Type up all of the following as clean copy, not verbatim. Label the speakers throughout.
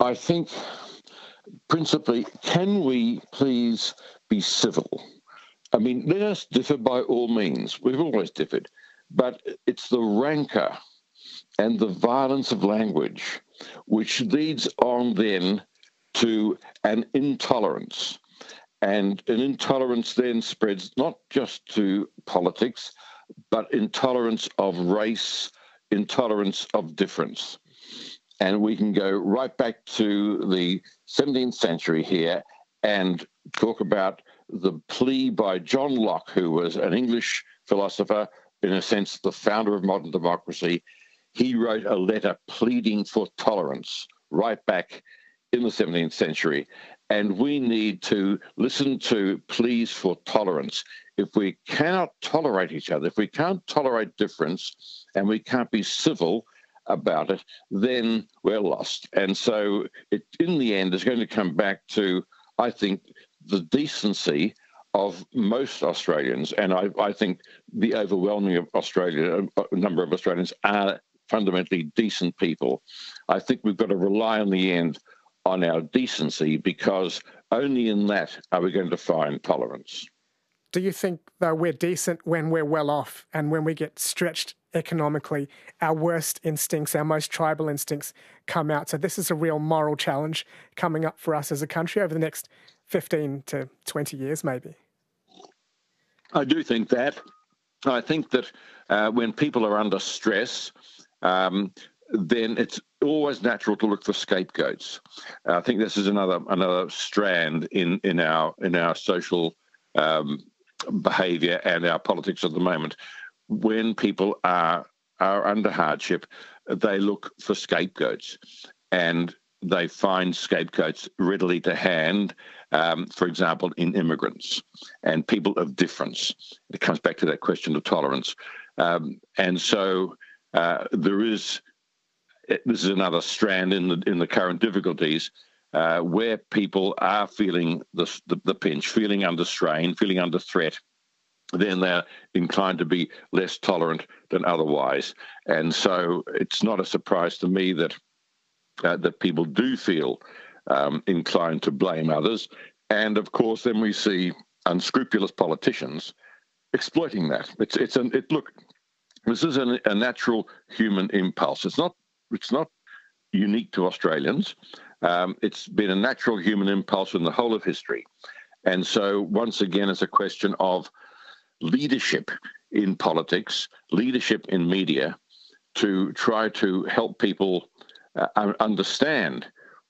Speaker 1: I think principally, can we please be civil? I mean, let us differ by all means. We've always differed. But it's the rancor and the violence of language which leads on then to an intolerance. And an intolerance then spreads not just to politics, but intolerance of race, intolerance of difference. And we can go right back to the 17th century here and talk about the plea by John Locke, who was an English philosopher, in a sense, the founder of modern democracy. He wrote a letter pleading for tolerance right back in the 17th century. And we need to listen to pleas for tolerance. If we cannot tolerate each other, if we can't tolerate difference, and we can't be civil about it, then we're lost. And so it, in the end, is going to come back to, I think, the decency of most Australians. And I think the overwhelming number of Australians are fundamentally decent people. I think we've got to rely on the end on our decency, because only in that are we going to find tolerance.
Speaker 2: Do you think, though, we're decent when we're well off, and when we get stretched economically, our worst instincts, our most tribal instincts come out? So this is a real moral challenge coming up for us as a country over the next 15 to 20 years, maybe.
Speaker 1: I do think that. I think that when people are under stress, then it's always natural to look for scapegoats. I think this is another strand in our social behaviour and our politics at the moment. When people are under hardship, they look for scapegoats, and they find scapegoats readily to hand. For example, in immigrants and people of difference. It comes back to that question of tolerance, and so this is another strand in the current difficulties, where people are feeling the pinch, feeling under strain, feeling under threat. Then they're inclined to be less tolerant than otherwise. And so it's not a surprise to me that people do feel inclined to blame others. And of course, then we see unscrupulous politicians exploiting that. Look, this is a natural human impulse. It's not unique to Australians. It's been a natural human impulse in the whole of history. And so once again, it's a question of leadership in politics, leadership in media, to try to help people understand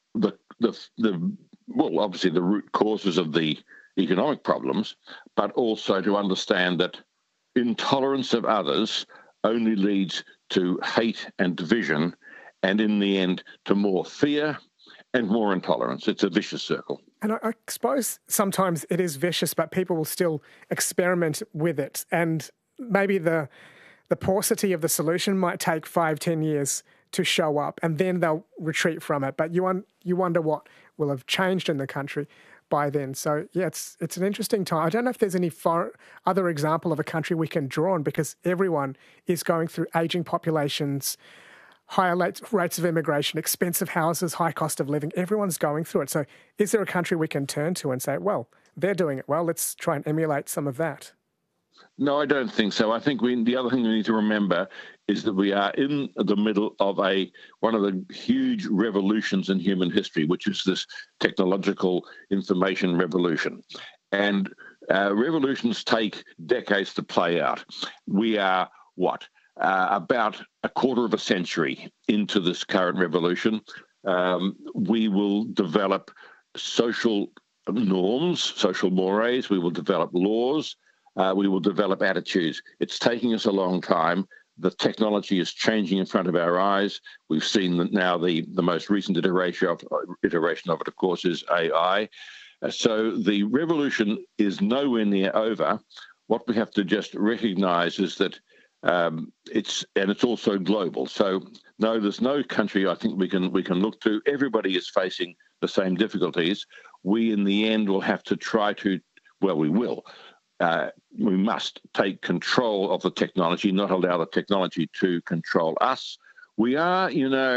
Speaker 1: obviously the root causes of the economic problems, but also to understand that intolerance of others only leads to hate and division, and in the end to more fear and more intolerance. It's a vicious circle.
Speaker 2: And I suppose sometimes it is vicious, but people will still experiment with it. And maybe the paucity of the solution might take 5-10 years to show up, and then they'll retreat from it. But you wonder what will have changed in the country by then. So, yeah, it's an interesting time. I don't know if there's any other example of a country we can draw on, because everyone is going through ageing populations, higher rates of immigration, expensive houses, high cost of living. Everyone's going through it. So is there a country we can turn to and say, well, they're doing it well, let's try and emulate some of that?
Speaker 1: No, I don't think so. I think the other thing we need to remember is that we are in the middle of one of the huge revolutions in human history, which is this technological information revolution. And revolutions take decades to play out. We are, about a quarter of a century into this current revolution. We will develop social norms, social mores. We will develop laws. We will develop attitudes. It's taking us a long time. The technology is changing in front of our eyes. We've seen that now the most recent iteration of it, of course, is AI. So the revolution is nowhere near over. What we have to just recognize is that it's also global. So no, there's no country I think we can look to. Everybody is facing the same difficulties. We, in the end, will have to try to. Well, we will. We must take control of the technology, not allow the technology to control us. We are,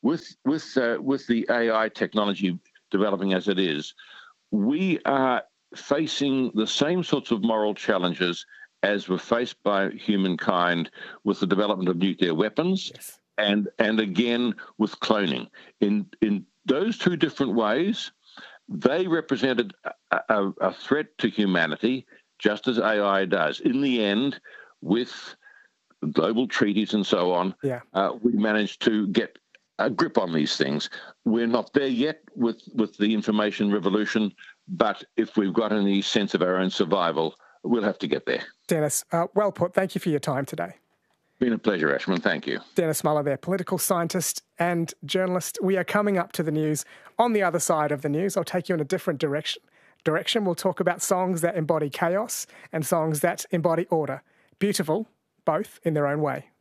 Speaker 1: with the AI technology developing as it is, we are facing the same sorts of moral challenges as were faced by humankind with the development of nuclear weapons, yes, and again with cloning. In those two different ways, they represented a threat to humanity, just as AI does. In the end, with global treaties and so on, we managed to get a grip on these things. We're not there yet with the information revolution, but if we've got any sense of our own survival, we'll have to get there.
Speaker 2: Dennis, well put. Thank you for your time today.
Speaker 1: Been a pleasure, Ashman. Thank you.
Speaker 2: Dennis Muller there, political scientist and journalist. We are coming up to the news. On the other side of the news, I'll take you in a different direction. We'll talk about songs that embody chaos and songs that embody order. Beautiful, both in their own way.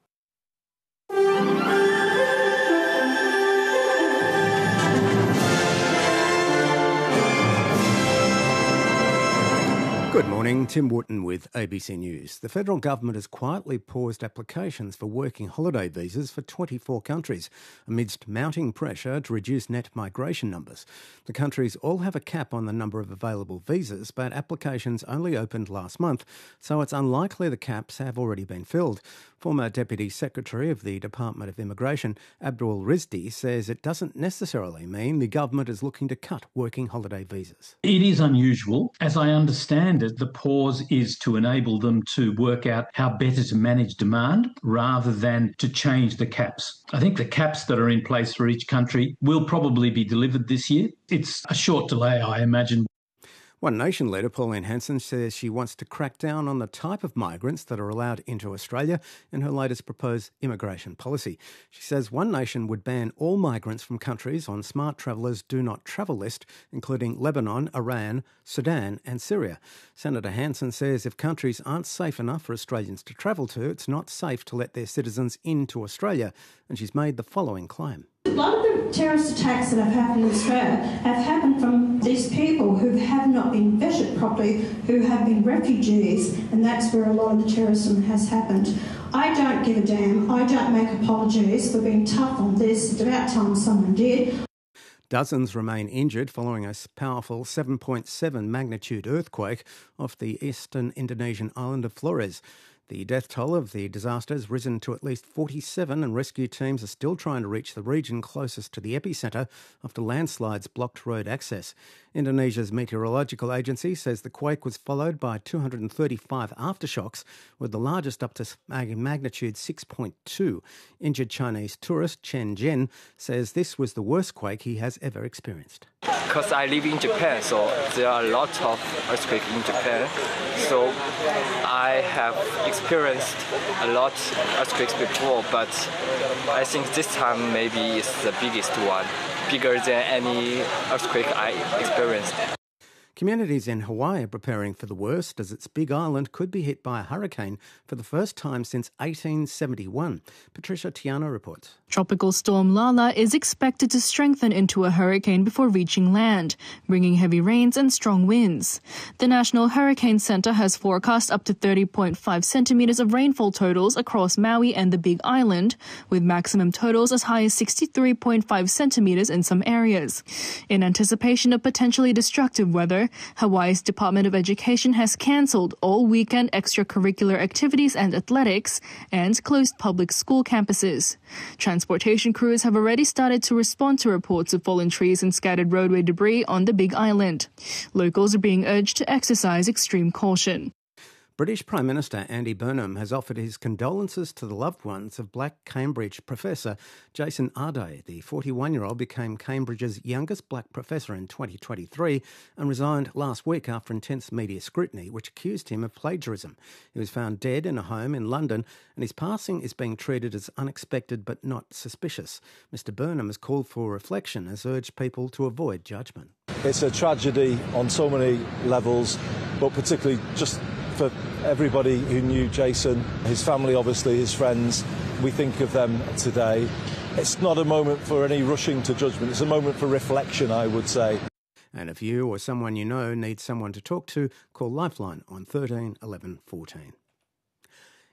Speaker 3: Good morning, Tim Wootton with ABC News. The federal government has quietly paused applications for working holiday visas for 24 countries amidst mounting pressure to reduce net migration numbers. The countries all have a cap on the number of available visas, but applications only opened last month, so it's unlikely the caps have already been filled. Former Deputy Secretary of the Department of Immigration, Abdul Rizdi, says it doesn't necessarily mean the government is looking to cut working holiday visas.
Speaker 4: It is unusual. As I understand it, the pause is to enable them to work out how better to manage demand rather than to change the caps. I think the caps that are in place for each country will probably be delivered this year. It's a short delay, I imagine.
Speaker 3: One Nation leader, Pauline Hanson, says she wants to crack down on the type of migrants that are allowed into Australia in her latest proposed immigration policy. She says One Nation would ban all migrants from countries on Smart Travellers Do Not Travel list, including Lebanon, Iran, Sudan and Syria. Senator Hanson says if countries aren't safe enough for Australians to travel to, it's not safe to let their citizens into Australia, and she's made the following claim.
Speaker 5: A lot of the terrorist attacks that have happened in Australia have happened from these people who have not been vetted properly, who have been refugees, and that's where a lot of the terrorism has happened. I don't give a damn. I don't make apologies for being tough on this. It's about time someone did.
Speaker 3: Dozens remain injured following a powerful 7.7 magnitude earthquake off the eastern Indonesian island of Flores. The death toll of the disaster has risen to at least 47 and rescue teams are still trying to reach the region closest to the epicentre after landslides blocked road access. Indonesia's meteorological agency says the quake was followed by 235 aftershocks, with the largest up to magnitude 6.2. Injured Chinese tourist Chen Zhen says this was the worst quake he has ever experienced.
Speaker 6: Because I live in Japan, so there are a lot of earthquakes in Japan. So I have experienced a lot of earthquakes before, but I think this time maybe it's the biggest one, bigger than any earthquake I experienced.
Speaker 3: Communities in Hawaii are preparing for the worst as its big island could be hit by a hurricane for the first time since 1871. Patricia Tiana reports.
Speaker 7: Tropical storm Lala is expected to strengthen into a hurricane before reaching land, bringing heavy rains and strong winds. The National Hurricane Center has forecast up to 30.5 centimeters of rainfall totals across Maui and the Big Island, with maximum totals as high as 63.5 centimeters in some areas. In anticipation of potentially destructive weather, Hawaii's Department of Education has cancelled all weekend extracurricular activities and athletics and closed public school campuses. Transportation crews have already started to respond to reports of fallen trees and scattered roadway debris on the Big Island. Locals are being urged to exercise extreme caution.
Speaker 3: British Prime Minister Andy Burnham has offered his condolences to the loved ones of Black Cambridge professor Jason Arday. The 41-year-old became Cambridge's youngest black professor in 2023 and resigned last week after intense media scrutiny, which accused him of plagiarism. He was found dead in a home in London, and his passing is being treated as unexpected but not suspicious. Mr Burnham has called for reflection and has urged people to avoid judgment.
Speaker 8: It's a tragedy on so many levels, but particularly just for everybody who knew Jason, his family, obviously, his friends. We think of them today. It's not a moment for any rushing to judgment. It's a moment for reflection, I would say.
Speaker 3: And if you or someone you know needs someone to talk to, call Lifeline on 13 11 14.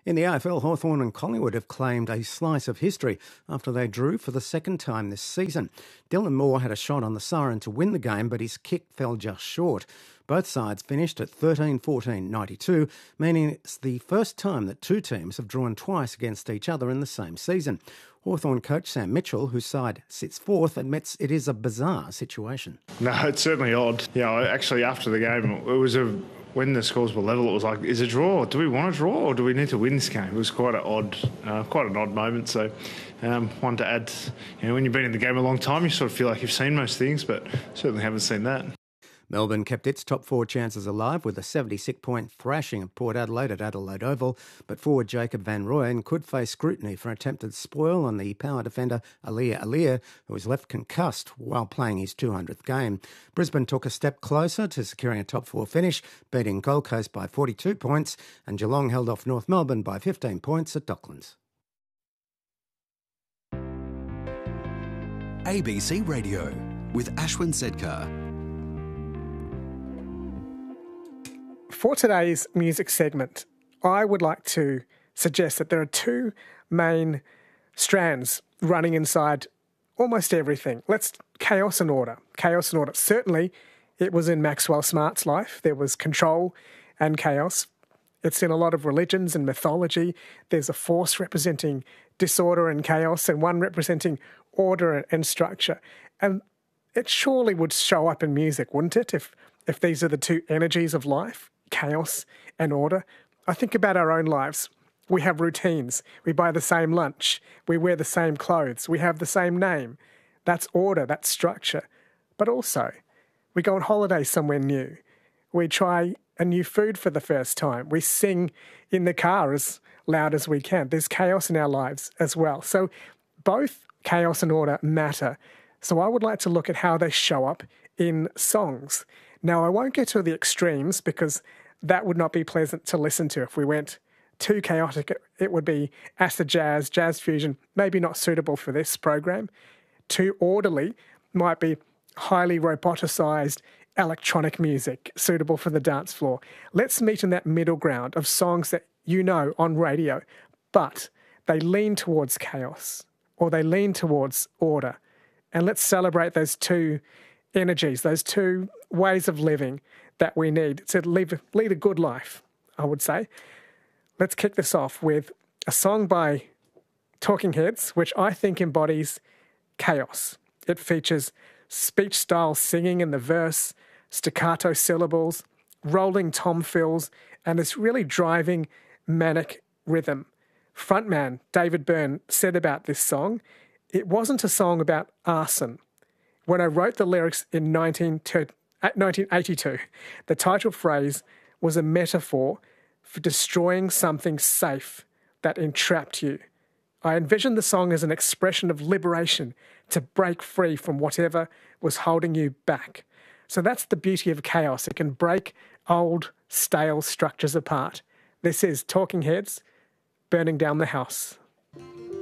Speaker 3: In the AFL, Hawthorn and Collingwood have claimed a slice of history after they drew for the second time this season. Dylan Moore had a shot on the siren to win the game, but his kick fell just short. Both sides finished at 13-14-92, meaning it's the first time that two teams have drawn twice against each other in the same season. Hawthorn coach Sam Mitchell, whose side sits fourth, admits it is a bizarre situation.
Speaker 9: No, it's certainly odd. Yeah, actually, after the game, it was when the scores were level, it was like, is it a draw? Do we want to draw or do we need to win this game? It was quite an odd moment. So, one to add, when you've been in the game a long time, you sort of feel like you've seen most things, but certainly haven't seen that.
Speaker 3: Melbourne kept its top four chances alive with a 76-point thrashing of Port Adelaide at Adelaide Oval, but forward Jacob Van Rooyen could face scrutiny for attempted spoil on the power defender Aliir, who was left concussed while playing his 200th game. Brisbane took a step closer to securing a top four finish, beating Gold Coast by 42 points, and Geelong held off North Melbourne by 15 points at Docklands.
Speaker 10: ABC Radio with Ashwin Sedkar.
Speaker 2: For today's music segment, I would like to suggest that there are two main strands running inside almost everything. Chaos and order. Chaos and order. Certainly, it was in Maxwell Smart's life. There was control and chaos. It's in a lot of religions and mythology. There's a force representing disorder and chaos and one representing order and structure. And it surely would show up in music, wouldn't it, if these are the two energies of life? Chaos and order. I think about our own lives. We have routines. We buy the same lunch. We wear the same clothes. We have the same name. That's order, that's structure. But also, we go on holiday somewhere new. We try a new food for the first time. We sing in the car as loud as we can. There's chaos in our lives as well. So both chaos and order matter. So I would like to look at how they show up in songs. Now, I won't get to the extremes because that would not be pleasant to listen to. If we went too chaotic, it would be acid jazz, jazz fusion, maybe not suitable for this program. Too orderly might be highly roboticized electronic music, suitable for the dance floor. Let's meet in that middle ground of songs that you know on radio, but they lean towards chaos or they lean towards order. And let's celebrate those two energies, those two ways of living that we need to lead a good life, I would say. Let's kick this off with a song by Talking Heads, which I think embodies chaos. It features speech-style singing in the verse, staccato syllables, rolling tom fills, and this really driving manic rhythm. Frontman David Byrne said about this song, it wasn't a song about arson. When I wrote the lyrics in 1982, the title phrase was a metaphor for destroying something safe that entrapped you. I envisioned the song as an expression of liberation to break free from whatever was holding you back. So that's the beauty of chaos. It can break old, stale structures apart. This is Talking Heads, Burning Down the House.